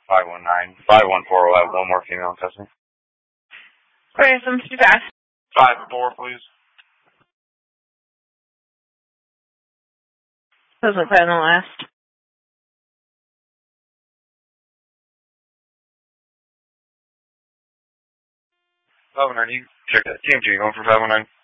519. 514 will have one more female in testing. Okay, so I'm too fast. 5-4, please. Doesn't look better than the last. You check that. TMG, going for 519.